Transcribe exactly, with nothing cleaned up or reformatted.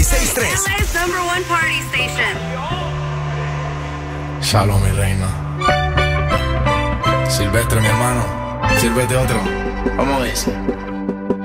seis tres. L A's number one party station. Shalom, mi reina. Silvestre, mi hermano. Sírvete otro. Vamos a ver.